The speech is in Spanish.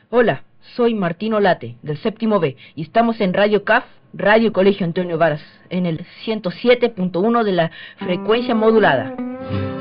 Hola, soy Martino Late, del séptimo B, y estamos en Radio CAF, Radio Colegio Antonio Varas, en el 107.1 de la frecuencia modulada.